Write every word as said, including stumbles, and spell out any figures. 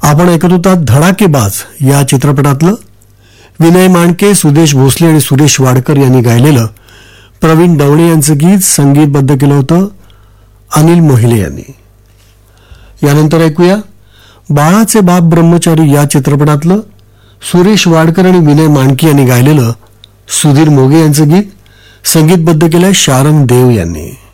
आपण ऐकत होतात धडाकेबाज या चित्रपटातलं विनय मांडके, सुदेश भोसले आणि सुरेश वाडकर यांनी गायलेलं प्रवीण दवणे यांचं गीत संगीतबद्ध केलं होतं अनिल मोहिले यांनी. यानंतर ऐकूया बाळाचे बाप ब्रह्मचारी या चित्रपटातलं सुरेश वाडकर आणि विनय मांडके यांनी गायलेलं सुधीर मोगे यांचं गीत संगीतबद्ध केलंय शारंग देव यांनी.